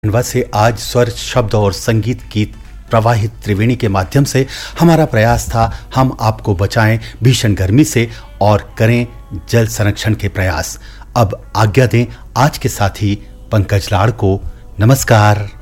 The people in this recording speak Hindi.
खंडवा से आज स्वर, शब्द और संगीत की प्रवाहित त्रिवेणी के माध्यम से हमारा प्रयास था हम आपको बचाएं भीषण गर्मी से और करें जल संरक्षण के प्रयास। अब आज्ञा दें आज के साथी पंकज लाड़ को। नमस्कार।